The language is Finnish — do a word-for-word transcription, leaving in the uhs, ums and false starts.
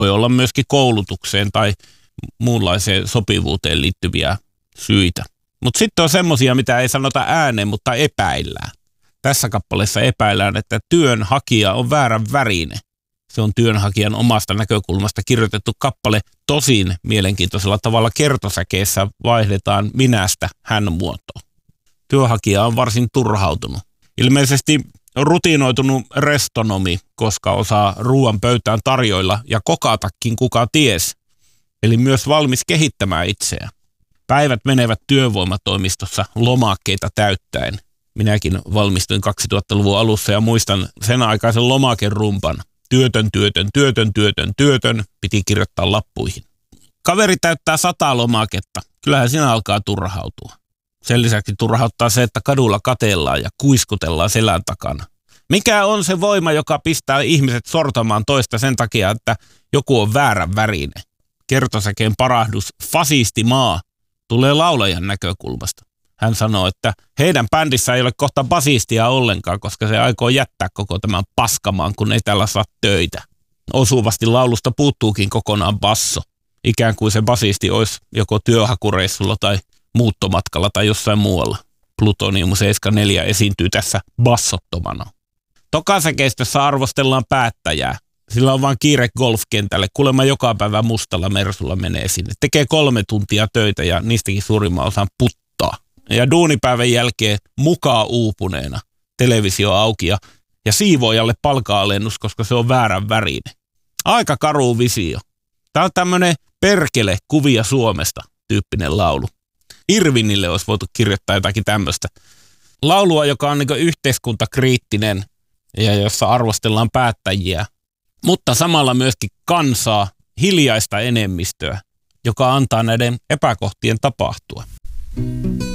Voi olla myöskin koulutukseen tai muunlaiseen sopivuuteen liittyviä syitä. Mutta sitten on semmoisia, mitä ei sanota ääneen, mutta epäillään. Tässä kappaleessa epäillään, että työnhakija on väärän värinen. Se on työnhakijan omasta näkökulmasta kirjoitettu kappale. Tosin mielenkiintoisella tavalla kertosäkeessä vaihdetaan minästä hän muotoon. Työnhakija on varsin turhautunut. Ilmeisesti rutinoitunut restonomi, koska osaa ruoan pöytään tarjoilla ja kokatakin kuka ties. Eli myös valmis kehittämään itseään. Päivät menevät työvoimatoimistossa lomakkeita täyttäen. Minäkin valmistuin kaksituhattaluvun alussa ja muistan sen aikaisen lomakerumpan. Työtön, työtön, työtön, työtön, työtön piti kirjoittaa lappuihin. Kaveri täyttää sata lomaketta. Kyllähän siinä alkaa turhautua. Sen lisäksi turhauttaa se, että kadulla katellaan ja kuiskutellaan selän takana. Mikä on se voima, joka pistää ihmiset sortamaan toista sen takia, että joku on väärän värinen? Kertosäkeen parahdus fasisti maa tulee laulajan näkökulmasta. Hän sanoo, että heidän bändissä ei ole kohta basistia ollenkaan, koska se aikoo jättää koko tämän paskamaan, kun ei täällä saa töitä. Osuvasti laulusta puuttuukin kokonaan basso. Ikään kuin se basisti olisi joko työhakureissulla tai muuttomatkalla tai jossain muualla. Plutonium seitsemänkymmentäneljä esiintyy tässä bassottomana. Tokasäkeistössä arvostellaan päättäjää. Sillä on vaan kiire golfkentälle. Kuulemma joka päivä mustalla Mersulla menee sinne. Tekee kolme tuntia töitä ja niistäkin suurimman osan puttaa. Ja duunipäivän jälkeen mukaan uupuneena televisio auki ja, ja siivoojalle palka-alennus, koska se on väärän värinen. Aika karu visio. Tämä on tämmöinen perkele kuvia Suomesta tyyppinen laulu. Irvinille olisi voitu kirjoittaa jotakin tämmöistä. Laulua, joka on niin kuin yhteiskuntakriittinen ja jossa arvostellaan päättäjiä, mutta samalla myöskin kansaa, hiljaista enemmistöä, joka antaa näiden epäkohtien tapahtua.